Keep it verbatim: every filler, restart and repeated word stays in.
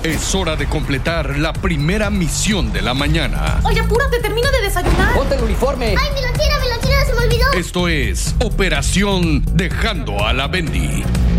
Es hora de completar la primera misión de la mañana. Oye, apúrate, termino de desayunar. ¡Ponte el uniforme! ¡Ay, mi lonchera, mi lonchera, se me olvidó! Esto es Operación Dejando a la Bendy.